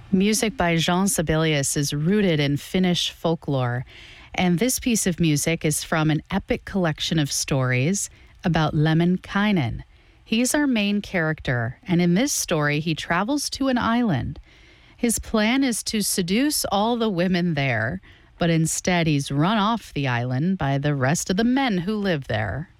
Music by Jean Sibelius is rooted in Finnish folklore, and this piece of music is from an epic collection of stories about Lemminkainen. He's our main character, and in this story, he travels to an island. His plan is to seduce all the women there, but instead he's run off the island by the rest of the men who live there.